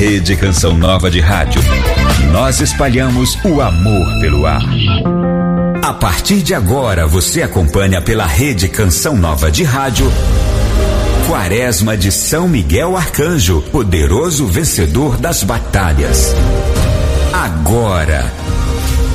Rede Canção Nova de Rádio. Nós espalhamos o amor pelo ar. A partir de agora, você acompanha pela Rede Canção Nova de Rádio Quaresma de São Miguel Arcanjo, poderoso vencedor das batalhas. Agora,